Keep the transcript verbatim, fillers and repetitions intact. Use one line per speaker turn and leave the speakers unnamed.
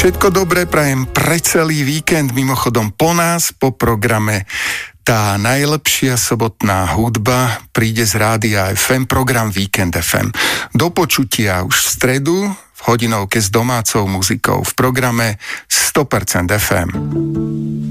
Všetko dobré prajem pre celý víkend, mimochodom po nás, po programe tá najlepšia sobotná hudba príde z rádia ef em, program Víkend ef em. Do počutia už v stredu v hodinovke s domácou muzikou v programe sto percent ef em.